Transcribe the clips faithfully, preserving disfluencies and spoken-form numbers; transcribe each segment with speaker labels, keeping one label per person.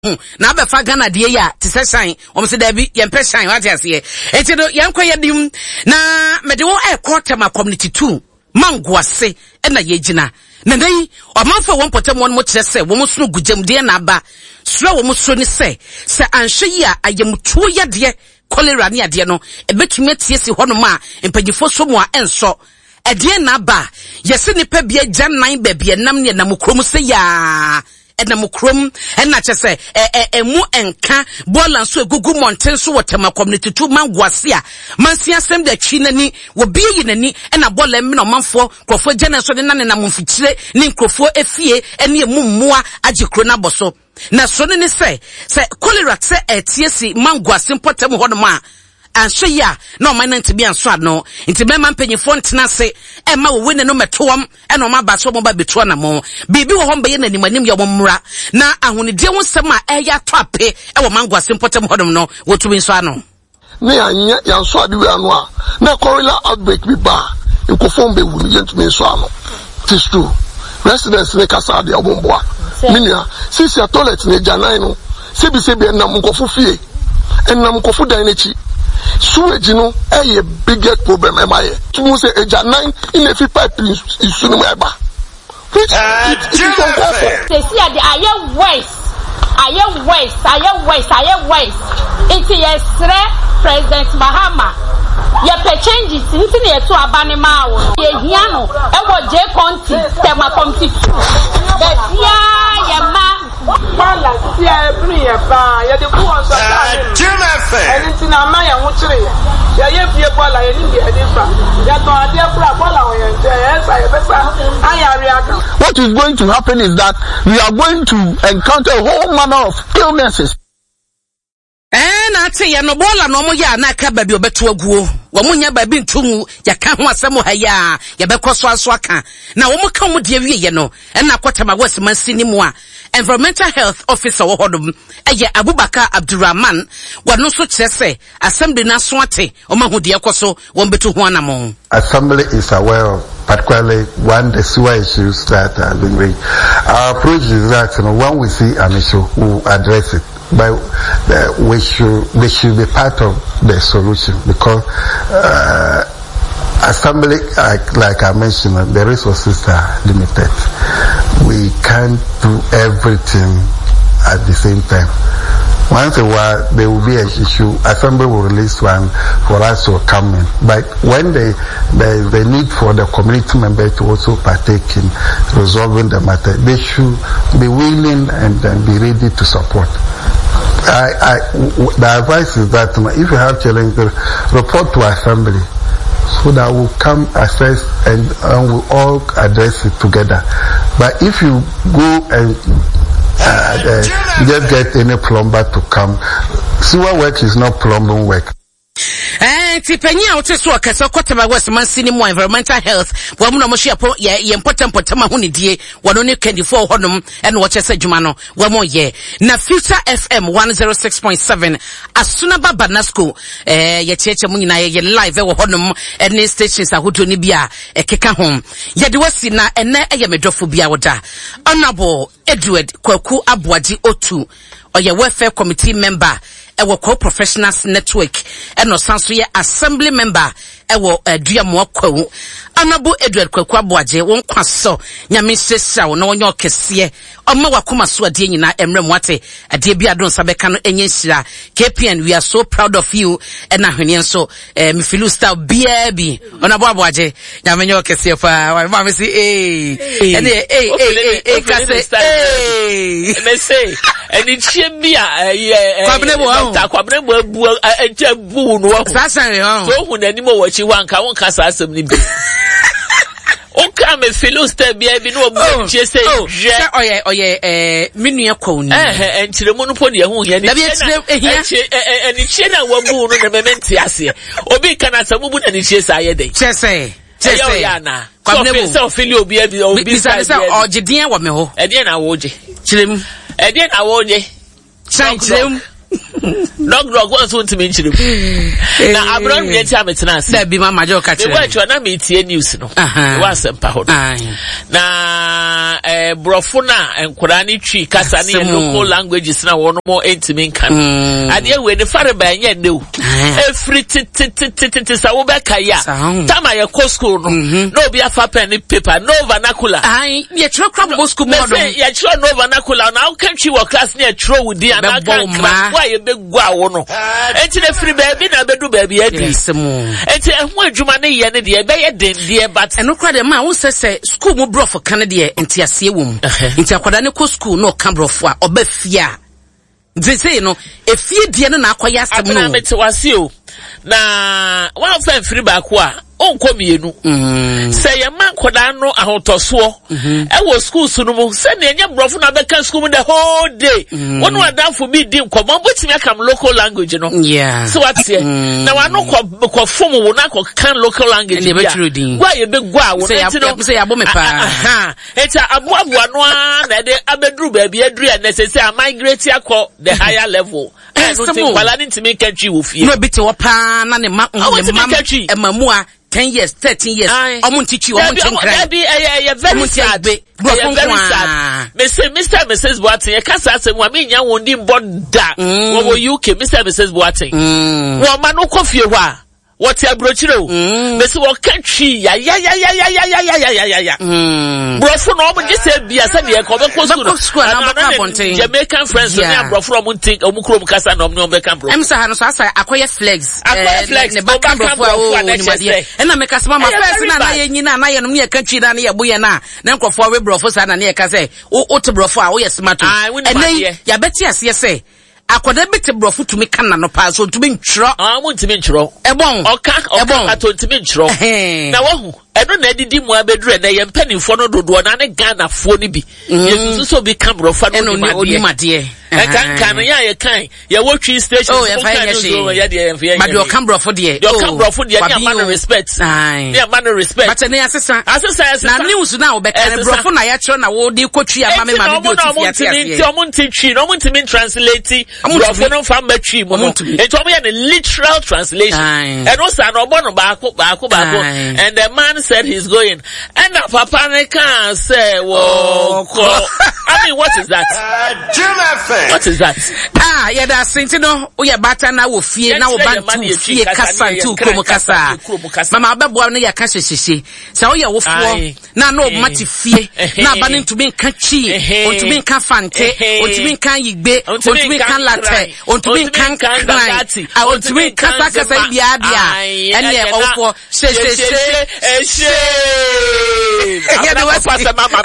Speaker 1: na be fa Ghana de ya te se shine o mse da bi ye mpe shine what you say enti do ye nkwa ye dim na me de wo e quarter ma community two mangoase e na ye gina na dai o manfa won potem won mo kire se wo mo sunu gugem de na ba sura wo mo so ni se se anhwe yi a ayemtuo ye de cholera ni ade no e betumi tie si ho no ma empagifo so mo a enso e de na ba yesi ni pa bia gyan nan ba bia nam ne na mo krom se ya na mukrom na chese eh emu enka bola so egugu mountain so wotema community two mangwase a mansi asem da twi nani wo bi yi nani na bola emi no manfo krofo gene so de nane na mumfikire ni krofo efie ene emu mmoa agikro na boso na so ne se se cholera se etiesi mangwase potem ho no ma anso ya na o man ntibi anso ano ntibe man panyifo ntena se e ma wo wene no metoom e no ma ba so mo ba beto na mo bibi wo hombe ye nanim anim ye wo mmra na ahonide wo nsem a e ya toape e wo mangwase potem hodom no wo tubi nso ano
Speaker 2: ne anya ya nso ade we ano a na cholera outbreak bi ba nkofo mbe wu ye ntumi nso ano tis true residents ne kasa de obomboa minia sisi ya toilet ne janai no sebi sebi enam nkofo fie enam nkofo dan n'echi sewage no a biggest problem am I to say a nine in a pipe is soon eba which it is uncomfortable.
Speaker 3: They see at the aye waste aye waste aye waste aye waste into yes President Mahama ye pe change it into ne to abane ma wo ye hia no e wo je county tema committee but ya ye ma balance ya bring ya ba ya de ku on so anything na ma ya ho kire ya ye fie bola ye ni de de fa ya to ade bra bola wo ye yes I besa ayare aka.
Speaker 2: What is going to happen is that we are going to encounter a whole manner of illnesses.
Speaker 1: Eh na ate ya no bola no mo ya na ka ba bi obeto aguo wo mo nya ba bi ntumu ya ka ho asem ha ya ya be koso aso aka na wo mo ka mo de wie ye no e na kwatama wasiman sinimu a environmental health officer wo hodom eye Abubakar Abdurrahman wano so kire assembly na so ate o ma hode ekoso wo beto ho anamo.
Speaker 4: Assembly is aware of particularly when the sewer issues that are being raised. Our approach is that you know, when we see an issue, we we'll address it. But uh, we should they should be part of the solution because uh, assembly, like, like I mentioned, the resources are limited. We can't do everything at the same time. Once a while, there will be an issue. Assembly will release one for us to come in. But when they, there is the need for the community members to also partake in resolving the matter, they should be willing and, and be ready to support. I, I, the advice is that if you have challenges, report to assembly so that we'll come assess and, and we'll all address it together. But if you go and uh, uh, just get any plumber to come, sewer work is not plumbing work.
Speaker 1: Eh tipenya oteso akasa kwataba wasiman sinimu environmental health wa mu no mo hia po ye important potama ho ne die wono ne twenty-four honum ene wo chese djuma no wa mo ye na Future F M one oh six point seven asuna baba na school eh ye cheche mu nyina ye live wo honum ene stations ahodo ni bia ekeka hom ye de wasi na ene eye medofo bia woda honorable Edward Kwaku Aboaji Otu oye welfare committee member ewo co-professionals network eno sanso ye assembly member ewo aduamo akwawu Honorable Edward Kwaku Aboaji won kwaso nyame hyehyɛ na wonyo kese ɔma wakoma so ade nyina emre mwate ade bia don sabeka no enye hyira K P N we are so proud of you and ahwene nso eh me feel style bia bi Honorable Aboaji nyame nyo kese fa ma me si eh ene eh eh eh kase eh
Speaker 5: me say eni chie bia eh
Speaker 1: kwabne bo
Speaker 5: ta kwabne bo bu eje bu no
Speaker 1: sa san ho
Speaker 5: so hu nani mo wachi wanka won kasa asem ni bi o ka me feel style bia bi no obu chie say je
Speaker 1: oye oye eh minua kwoni
Speaker 5: eh enchire mu no po de hu ye ni eni chie na wa bu no na me menti ase obi kana sabubu na ni chie sa ye dey
Speaker 1: chese chese
Speaker 5: yana kwabne so feel obi abi obi
Speaker 1: sa sa ogedien wa me ho
Speaker 5: edien na wo je
Speaker 1: chirem
Speaker 5: edien na wo je
Speaker 1: chan chirem
Speaker 5: Dog dog was want to mention him. Now I'm not going to have it now.
Speaker 1: That be my major catcher.
Speaker 5: The word you are not meeting news. No, was a pahod. Now, eh, Brofuna and Kurani tree, Kasani and local languages now one more intimate can. And here when the father by yet do every tit tit tit tit tit Sawubekaya. Tama ya school no be a penny paper, no vernacular. I yet your crumb was school model. Yet sure no vernacular. Now can't you work class near throw with the other why you big wow no. And the free baby na bedu baby yes mo. And when Jumane yene de be den de but
Speaker 1: and no cry the man who say school mo bro for Canada enti ase wom. Enti akwada ne ko school no ka bro for obafia. They say no efie die no na akoya asem no.
Speaker 5: Na mete wase o. Na one fan free back wa onko mienu say your man koda no ahotoso e wo school so no mo say na enya brofo na be kan school the whole day one one down for me din come on betimi akam local language no
Speaker 1: yeah
Speaker 5: so what say na wa no ko ko form wo na ko kan local language
Speaker 1: ya
Speaker 5: gwa ye be gwa wo
Speaker 1: no say abo me pa
Speaker 5: ha eta abo abo no na de abedru ba bia dru na say say migrate akọ the higher level I don't think wala ntimi country wo fie
Speaker 1: no bit wo pa na ne ma ne ma e mamua ten years, thirteen years. I'm teach you. I'm teaching.
Speaker 5: Be a very sad. Very sad. Mister Mister Missus Boateng. I can't say what me ya won't board that. What were you? Mister Missus Boateng. Well, man, no coffee. Wa. What's your brochuro? Mister What country? Ya ya ya ya ya ya ya ya ya ya ya. Bro, for no one just said be a Sunday. I come to school. Jamaican friends. Yeah, bro, from Munting, Omukro Mukasa, no no Jamaican bro. I'm sorry, so I say acquire flags. Acquire flags. Ne back bro for and I make us mama first na na yin na na yin me country na na yabuye na na nkofo we bro for sa na na ka say o to bro for a we smart. And then ya beti ase say akoda beti bro for to me kan na no pa so to me ntro. Ah, mo ntimi ntro.
Speaker 1: Ebon.
Speaker 5: Oka oka to ntimi ntro. Na wo eno na didi mu abedru na ye mpanimfo no dodo na ne Ghana fo ni bi yesu so bi camera fa no
Speaker 1: ni made
Speaker 5: e kan kan ya ye kan ye wo twi station
Speaker 1: oh ya de ye
Speaker 5: but
Speaker 1: your camera for there
Speaker 5: your camera for there ya man respect ya man respect
Speaker 1: but na asesa
Speaker 5: asesa
Speaker 1: na news na wo be kan bro for na ya tro na wo di kotwi ama me ma me do ti fiate
Speaker 5: ti omo nti twi no omo nti me translate bro for no fa ma twi mo no e to omo ya the literal translation and also na obo no ba ko ba ko ba ko and the man said he's going and the papa ne can say whoa I mean what is that what is that
Speaker 1: ah yeah that since no we are better now we fear now bantu fear kasa tu kromo kasa mama abebo na ya kasa sese say we are wo fo na no mati fear na ba ne to be kan chi on to be kan fante on to be kan yigbe on to be kan latte on to be kan kan on to be kasa kasa bia bia and yeah wo fo se se se yeah, the was past mama.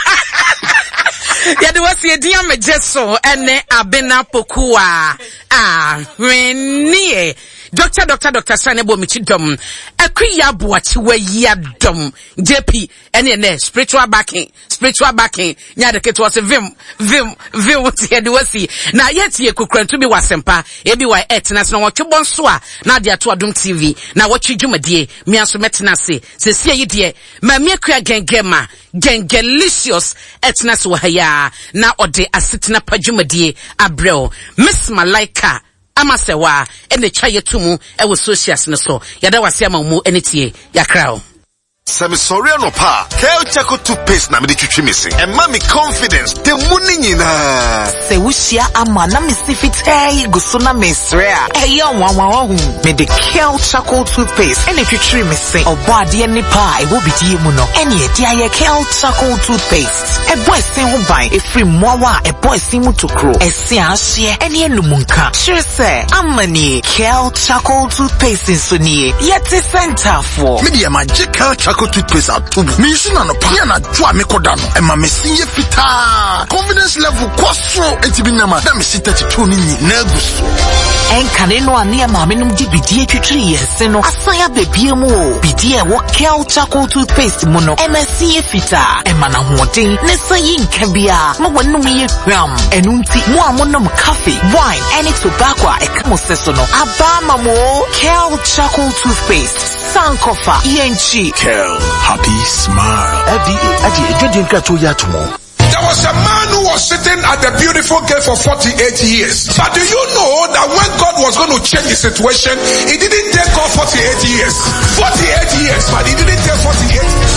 Speaker 1: Yeah, the was the dear Majeso and Abena Pokua. Ah, when Doctor, Doctor, Doctor Sanebo Michidom, a Kriya Buachiwe Yadom, J P, and in spiritual backing, spiritual backing, Yadake was a vim, vim, vim, what's here, do see. Now, yet, ye could to be wasempa, ebi wa etnas, no what you bonswa, Nadia to Adum T V, now what you do, my dear, me and so metinasi, se see ye dear, Mamia Kria Gengema, Gengelicious, etnas wahaya, now or de asitina pajuma dear, Abrel, Miss Malaika. Amasewa ene chaye tumu e wo socials no so yada wase ama mu enetie yakra
Speaker 6: Sami sorry no pa. Kel Chaco toothpaste na me de twitwi me se. E ma me confidence. The money nyina.
Speaker 7: Se wushia ama na me si fitai guso na me sre a. E ya nwa nwa hu. Me de Kel Chaco toothpaste ene twitwi me se. Obo ade ni pa e wo bidie mu no. Ene e dia ye Kel Chaco toothpaste. E boy sin ho ban e free mowa e boy sin mu tokro. E si ahye ene enumunka. Sure say amani Kel Chaco toothpaste so nie. Yet center for.
Speaker 6: Me dia magic Kel Chaco toothpaste atubu. Me isi na no pa ya na dwa me koda no. E ma me sinye fita. Confidence level kwaso etibi na ma. Da me si thirty-two ni na guso.
Speaker 7: En kaneno ani ma me num di bidie twitwiri yese no. Asaya bebie mu o. Bidie wo Kel Chaco toothpaste mu no. E ma sinye fita. E ma na hoden ne sayi nka bia. Ma wonum ye hwam. Enu nti mu amonom coffee, wine, any tobacco e kamo seso no. Aba ma mo Kel Chaco toothpaste. Sankofa Yenchi
Speaker 6: Kel, happy smile.
Speaker 8: Eddie, Eddie, Eddie, Eddie,
Speaker 6: There was a man who
Speaker 8: was sitting at the beautiful gate for forty-eight years. But do you know that when God was going to change the situation, he didn't take God forty-eight years. forty-eight years, but he didn't take forty-eight years.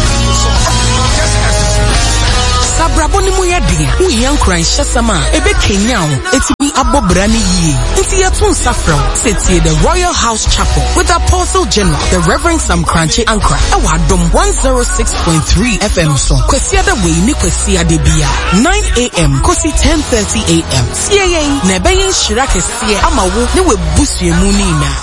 Speaker 1: Sabraboni muyadia, uyan kran shasama, ebe kenyaw, etibi abobrani ye. Iti yatun safra, seti the Royal House Chapel with Apostle General, the Reverend Sam Crunchy Ankra, Awadom one oh six point three F M so. Kwesi ada we ni kwesi ade bia. nine A M kosi ten thirty A M. Siye nebe yin shirake siye ama wo ni we busu emu ni na.